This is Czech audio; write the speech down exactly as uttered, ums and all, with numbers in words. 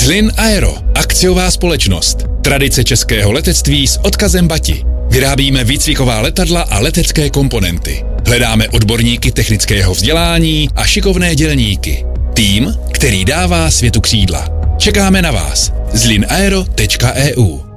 Zlín Aero, akciová společnost. Tradice českého letectví s odkazem Bati. Vyrábíme výcviková letadla a letecké komponenty. Hledáme odborníky technického vzdělání a šikovné dělníky. Tým, který dává světu křídla. Čekáme na vás. zlinaero tečka e u